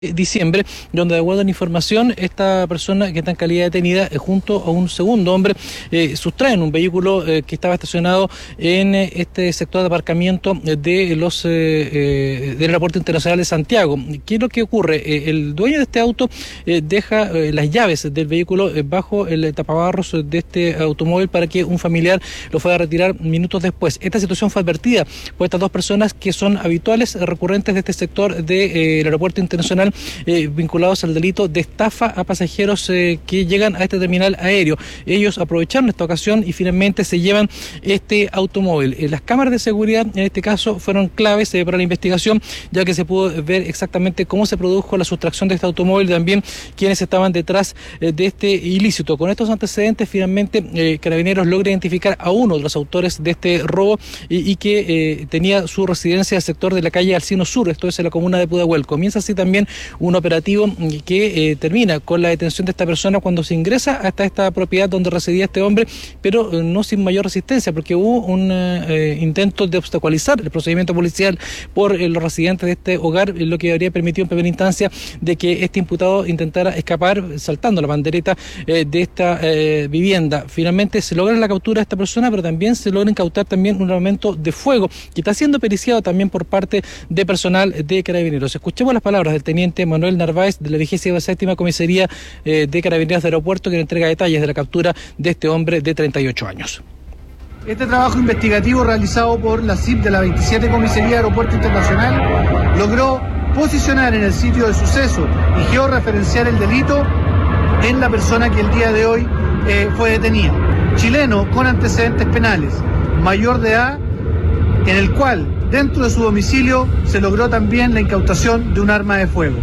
diciembre, donde de acuerdo a la información, esta persona que está en calidad detenida junto a un segundo hombre sustraen un vehículo que estaba estacionado en este sector de aparcamiento del Aeropuerto Internacional de Santiago. ¿Qué es lo que ocurre? El dueño de este auto deja las llaves del vehículo bajo el tapabarros de este automóvil para que un familiar lo fuera a retirar minutos después. Esta situación fue advertida por estas dos personas que son habituales, recurrentes de este sector del Aeropuerto Internacional, vinculados al delito de estafa a pasajeros que llegan a este terminal aéreo. Ellos aprovecharon esta ocasión y finalmente se llevan este automóvil. Las cámaras de seguridad en este caso fueron claves para la investigación, ya que se pudo ver exactamente cómo se produjo la sustracción de este automóvil y también quiénes estaban detrás de este ilícito. Con estos antecedentes, finalmente Carabineros logra identificar a uno de los autores de este robo y que tenía su residencia en el sector de la calle Alcino Sur, esto es en la comuna de Pudahuel. Comienza así también un operativo que termina con la detención de esta persona cuando se ingresa hasta esta propiedad donde residía este hombre, pero no sin mayor resistencia, porque hubo un intento de obstaculizar el procedimiento policial por los residentes de este hogar, lo que habría permitido en primera instancia de que este imputado intentara escapar saltando la bandereta de esta vivienda. Finalmente se logra la captura de esta persona, pero también se logra incautar también un armamento de fuego que está siendo periciado también por parte de personal de Carabineros. Escuchemos las palabras del teniente Manuel Narváez de la 27ª Comisaría de Carabineros de Aeropuerto, que entrega detalles de la captura de este hombre de 38 años. Este trabajo investigativo realizado por la CIP de la 27 Comisaría de Aeropuerto Internacional logró posicionar en el sitio de suceso y georreferenciar el delito en la persona que el día de hoy fue detenida. Chileno con antecedentes penales, mayor de edad, en el cual dentro de su domicilio se logró también la incautación de un arma de fuego.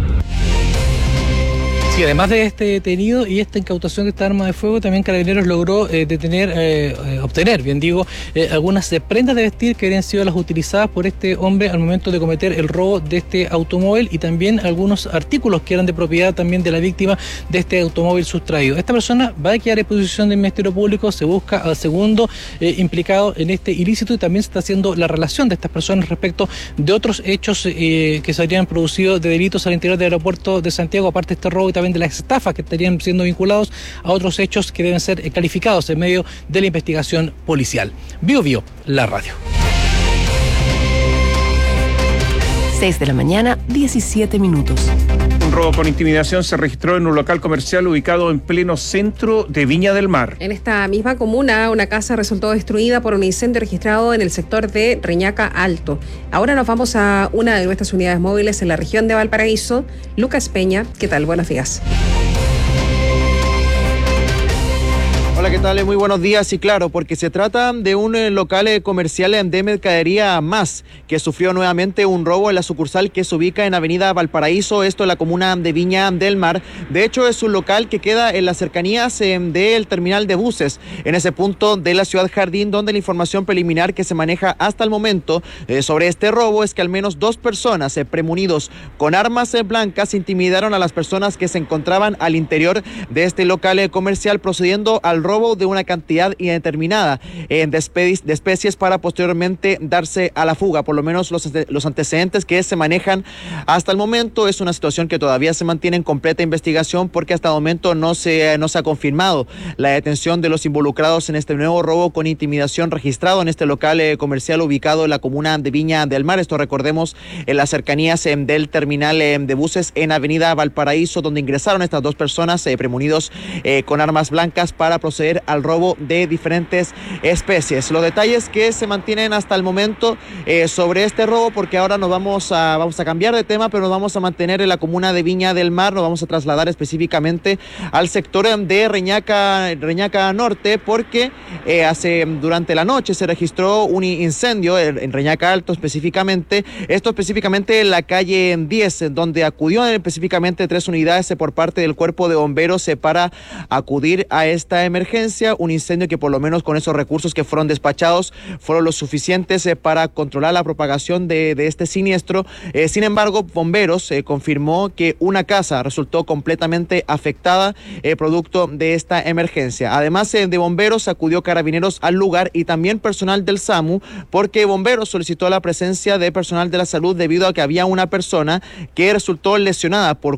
Sí, además de este detenido y esta incautación de esta arma de fuego, también Carabineros logró obtener, algunas prendas de vestir que habrían sido las utilizadas por este hombre al momento de cometer el robo de este automóvil y también algunos artículos que eran de propiedad también de la víctima de este automóvil sustraído. Esta persona va a quedar en posición del Ministerio Público, se busca al segundo implicado en este ilícito y también se está haciendo la relación de estas personas respecto de otros hechos que se habrían producido de delitos al interior del aeropuerto de Santiago, aparte de este robo y también de las estafas que estarían siendo vinculados a otros hechos que deben ser clarificados en medio de la investigación policial. Bio, la radio. 6 de la mañana, 17 minutos. Un robo con intimidación se registró en un local comercial ubicado en pleno centro de Viña del Mar. En esta misma comuna, una casa resultó destruida por un incendio registrado en el sector de Reñaca Alto. Ahora nos vamos a una de nuestras unidades móviles en la región de Valparaíso. Lucas Peña, ¿qué tal? Buenos días. Hola, ¿qué tal? Muy buenos días. Y claro, porque se trata de un local comercial de mercadería más, que sufrió nuevamente un robo en la sucursal que se ubica en Avenida Valparaíso, esto en la comuna de Viña del Mar. De hecho, es un local que queda en las cercanías del terminal de buses, en ese punto de la ciudad Jardín, donde la información preliminar que se maneja hasta el momento sobre este robo es que al menos 2 personas premunidos con armas blancas intimidaron a las personas que se encontraban al interior de este local comercial, procediendo al robo de una cantidad indeterminada de especies para posteriormente darse a la fuga. Por lo menos los antecedentes que se manejan hasta el momento es una situación que todavía se mantiene en completa investigación, porque hasta el momento no se ha confirmado la detención de los involucrados en este nuevo robo con intimidación registrado en este local comercial ubicado en la comuna de Viña del Mar. Esto, recordemos, en las cercanías del terminal de buses en Avenida Valparaíso, donde ingresaron estas 2 personas premunidos con armas blancas para proceder al robo de diferentes especies. Los detalles que se mantienen hasta el momento sobre este robo, porque ahora nos vamos a cambiar de tema, pero nos vamos a mantener en la comuna de Viña del Mar. Nos vamos a trasladar específicamente al sector de Reñaca Norte, porque durante la noche se registró un incendio en Reñaca Alto específicamente, esto específicamente en la calle 10, donde acudió específicamente 3 unidades por parte del Cuerpo de Bomberos para acudir a esta emergencia. emergencia, un incendio que por lo menos con esos recursos que fueron despachados fueron los suficientes para controlar la propagación de este siniestro. Sin embargo, bomberos confirmó que una casa resultó completamente afectada producto de esta emergencia. Además de bomberos, acudió Carabineros al lugar y también personal del SAMU, porque bomberos solicitó la presencia de personal de la salud debido a que había una persona que resultó lesionada por